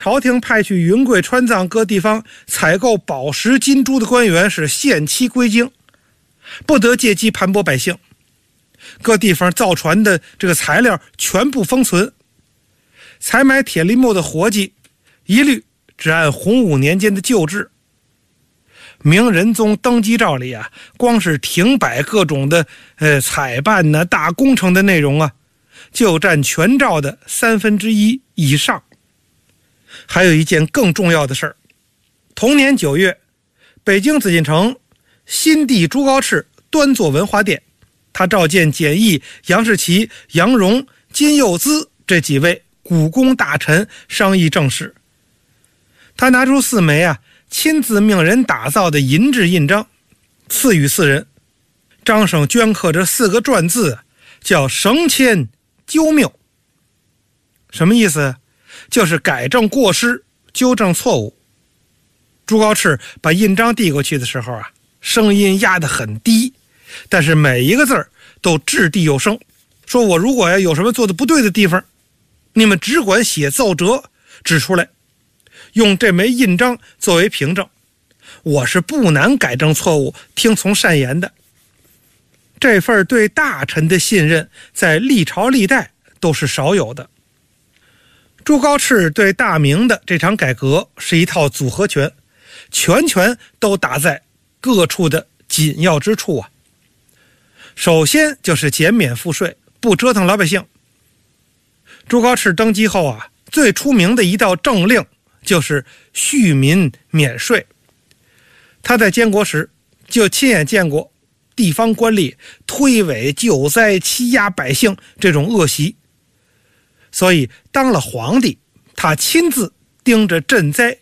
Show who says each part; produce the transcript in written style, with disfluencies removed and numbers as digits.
Speaker 1: 朝廷派去云贵川藏各地方采购宝石金珠的官员是限期归京，不得借机盘剥百姓。各地方造船的这个材料全部封存，采买铁林木的活计一律只按洪武年间的旧制。明仁宗登基诏里啊，光是停摆各种的采办呢大工程的内容啊，就占全诏的1/3以上。还有一件更重要的事儿，同年9月，北京紫禁城新帝朱高炽端坐文华殿，他召见简易、杨士奇、杨荣、金幼滋这几位古宫大臣商议政事。他拿出4枚亲自命人打造的银质印章，赐予4人。章上镌刻着4个篆字，叫绳牵纠谬。什么意思？就是改正过失，纠正错误。朱高炽把印章递过去的时候声音压得很低，但是每一个字都掷地有声，说我如果有什么做的不对的地方，你们只管写奏折指出来，用这枚印章作为凭证，我是不难改正错误，听从善言的。这份对大臣的信任在历朝历代都是少有的。朱高炽对大明的这场改革是一套组合拳，拳拳都打在各处的紧要之处首先就是减免赋税，不折腾老百姓。朱高炽登基后最出名的一道政令就是恤民免税。他在监国时就亲眼见过地方官吏推诿救灾、欺压百姓这种恶习，所以当了皇帝，他亲自盯着赈灾